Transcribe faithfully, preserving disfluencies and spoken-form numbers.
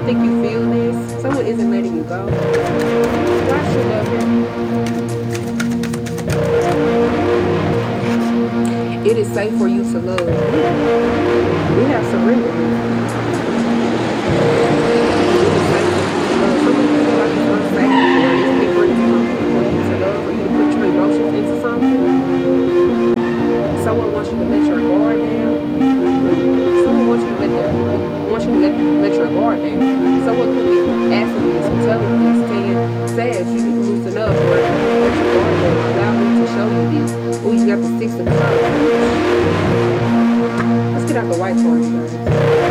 think you feel this. Someone isn't letting you go. God should love you. It is safe for you to love. We have surrendered. Someone wants you to let your guard down. Someone wants you to let their wants you to let, let your guard down. Someone could be asking you some telling you, saying, says you need to loosen up or let your guard down. Allow me to show you this. Oh, you got the six of cups. Let's get out the white card first.